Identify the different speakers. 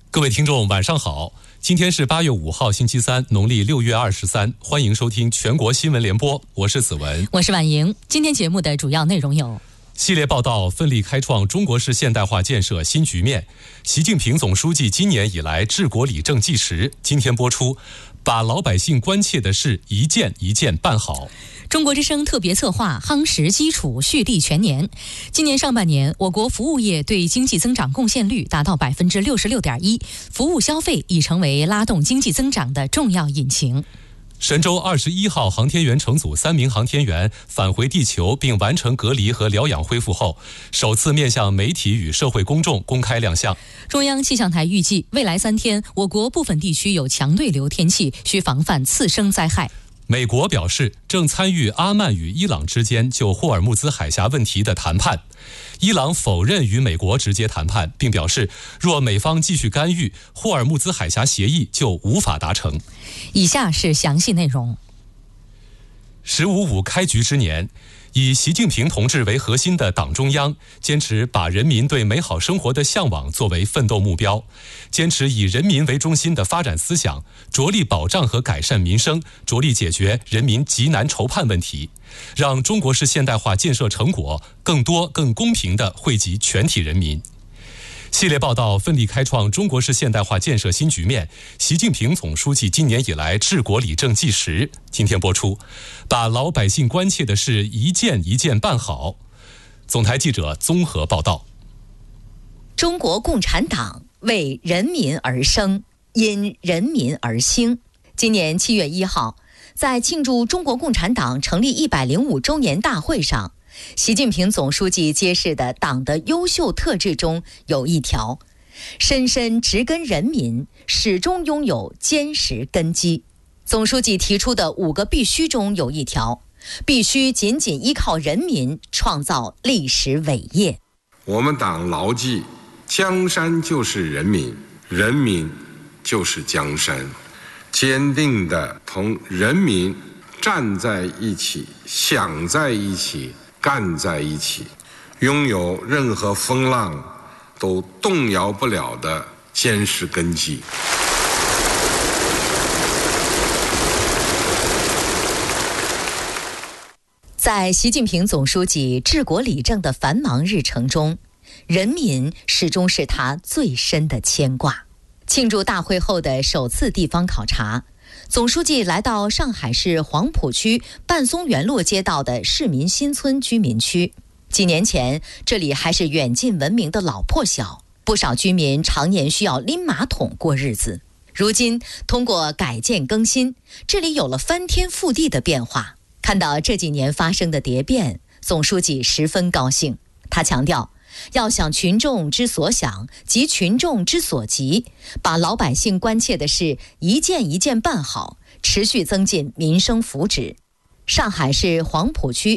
Speaker 1: 各位听众晚上好，今天是8月5号星期三，农历6月23，欢迎收听全国新闻联播，我是子文，
Speaker 2: 我是婉莹。今天节目的主要内容有：
Speaker 1: 系列报道奋力开创中国式现代化建设新局面，习近平总书记今年以来治国理政纪实，今天播出，把老百姓关切的事一件一件办好。
Speaker 2: 中国之声特别策划夯实基础蓄力全年。今年上半年，我国服务业对经济增长贡献率达到 66.1%， 服务消费已成为拉动经济增长的重要引擎。
Speaker 1: 神舟21号航天员乘组3名航天员返回地球并完成隔离和疗养恢复后，首次面向媒体与社会公众公开亮相。
Speaker 2: 中央气象台预计，未来3天，我国部分地区有强对流天气，需防范次生灾害。
Speaker 1: 美国表示正参与阿曼与伊朗之间就霍尔木兹海峡问题的谈判。伊朗否认与美国直接谈判，并表示若美方继续干预，霍尔木兹海峡协议就无法达成。
Speaker 2: 以下是详细内容。
Speaker 1: “15.5”开局之年，以习近平同志为核心的党中央坚持把人民对美好生活的向往作为奋斗目标，坚持以人民为中心的发展思想，着力保障和改善民生，着力解决人民急难愁盼问题，让中国式现代化建设成果更多更公平地惠及全体人民。系列报道奋力开创中国式现代化建设新局面，习近平总书记今年以来治国理政纪实，今天播出，把老百姓关切的事一件一件办好。总台记者综合报道。
Speaker 3: 中国共产党为人民而生，因人民而兴。今年7月1号，在庆祝中国共产党成立105周年大会上，习近平总书记揭示的党的优秀特质中有一条：深深植根人民，始终拥有坚实根基。总书记提出的5个必须中有一条：必须紧紧依靠人民，创造历史伟业。
Speaker 4: 我们党牢记江山就是人民，人民就是江山，坚定地同人民站在一起，想在一起，干在一起，拥有任何风浪都动摇不了的坚实根基。
Speaker 3: 在习近平总书记治国理政的繁忙日程中，人民始终是他最深的牵挂。庆祝大会后的首次地方考察，总书记来到上海市黄浦区半松园路街道的市民新村居民区。几年前，这里还是远近闻名的老破小，不少居民常年需要拎马桶过日子。如今，通过改建更新，这里有了翻天覆地的变化。看到这几年发生的蝶变，总书记十分高兴。他强调，要想群众之所想及群众之所急，把老百姓关切的事一件一件办好，持续增进民生福祉。上海市黄浦区